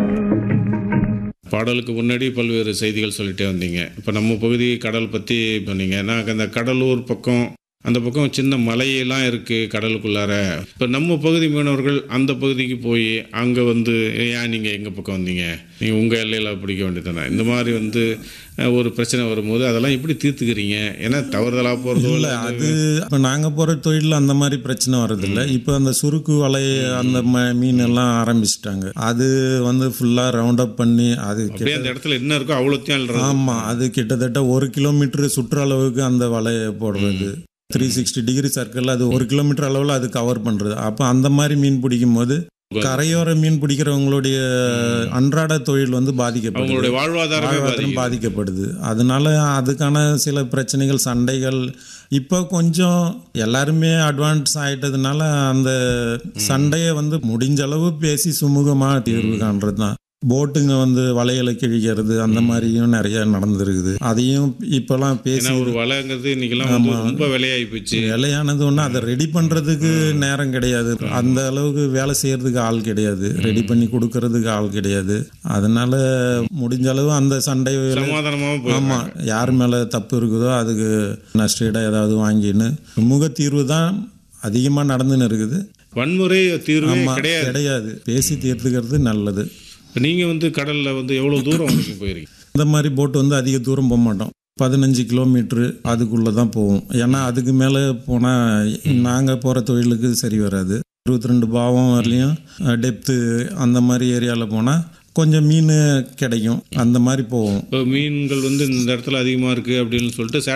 பாடலுக்கு முன்னாடி பல்வேறு செய்திகள் சொல்லிட்டே வந்தீங்க. இப்போ நம்ம பகுதி கடல் பற்றி சொன்னீங்க. நான் அந்த கடலூர் பக்கம் அந்த பக்கம் சின்ன மலையெல்லாம் இருக்குது கடலுக்குள்ளார. இப்போ நம்ம பகுதி மீனவர்கள் அந்த பகுதிக்கு போய் அங்கே வந்து ஏன் நீங்கள் எங்கள் பக்கம் வந்தீங்க, நீங்கள் உங்கள் எல்லையில் பிடிக்க வேண்டியதானே, இந்த மாதிரி வந்து ஒரு பிரச்சனை வரும்போது அதெல்லாம் எப்படி தீர்த்துக்கிறீங்க? ஏன்னா தவறுதலாக போகிறதோ இல்லை, அது இப்போ நாங்கள் போகிற தொழிலில் அந்த மாதிரி பிரச்சனை வர்றதில்லை. இப்போ அந்த சுருக்கு வலை அந்த மீன் எல்லாம் ஆரம்பிச்சிட்டாங்க. அது வந்து ஃபுல்லாக ரவுண்ட் அப் பண்ணி அது அப்படியே அந்த இடத்துல என்ன இருக்கோ அவ்வளோத்தையும் அள்ளுறது. ஆமாம், அது கிட்டத்தட்ட 1 கிலோமீட்டர் சுற்றளவுக்கு அந்த வலையை போடுறது. 360 டிகிரி சர்க்கிளில் அது 1 கிலோமீட்டர் அளவில் அது கவர் பண்ணுறது. அப்போ அந்த மாதிரி மீன் பிடிக்கும் போது கரையோர மீன் பிடிக்கிறவங்களுடைய அன்றாட தொழில் வந்து பாதிக்கப்படுது, அவங்களுடைய வாழ்வாதாரம் பாதிக்கப்படுது. அதனால அதுக்கான சில பிரச்சனைகள், சண்டைகள் இப்போ கொஞ்சம் எல்லாருமே அட்வான்ஸ் ஆகிட்டதுனால அந்த சண்டையை வந்து முடிஞ்ச அளவு பேசி சுமூகமாக தீர்வு காண்றது தான். போட்டுங்க வந்து வலைகளை கிழிக்கிறது அந்த மாதிரியும் நிறைய நடந்துருக்குது. அதையும் இப்போலாம் பேசி ஒரு வலைங்கிறது இன்னைக்கெல்லாம் ரொம்ப விலையாகி போச்சு. விலையானது ஒன்று, அதை ரெடி பண்ணுறதுக்கு நேரம் கிடையாது, அந்த அளவுக்கு வேலை செய்கிறதுக்கு ஆள் கிடையாது, ரெடி பண்ணி கொடுக்கறதுக்கு ஆள் கிடையாது. அதனால முடிஞ்ச அளவு அந்த சண்டை சமாதானமாக ஆமாம், யார் மேலே தப்பு இருக்குதோ அதுக்கு நஷ்டஈடா ஏதாவது வாங்கின்னு சுமூக தீர்வு தான் அதிகமாக நடந்துன்னு இருக்குது. வன்முறை தீர்வு கிடையாது, பேசி தீர்த்துக்கிறது நல்லது. நீங்கள் வந்து கடலில் வந்து எவ்வளோ தூரம் வரைக்கும் போயிருக்கீங்க? இந்த மாதிரி போட்டு வந்து அதிக தூரம் போக மாட்டோம், 15 கிலோமீட்ரு அதுக்குள்ளே தான் போவோம். ஏன்னா அதுக்கு மேலே போனால் நாங்கள் போகிற தொழிலுக்கு சரி வராது. 22 பாவம் வரலையும் டெப்த்து அந்த மாதிரி ஏரியாவில் போனால் கொஞ்சம் மீன் கிடைக்கும், அந்த மாதிரி போவோம். இப்போ மீன்கள் வந்து இந்த இடத்துல அதிகமாக இருக்குது அப்படின்னு சொல்லிட்டு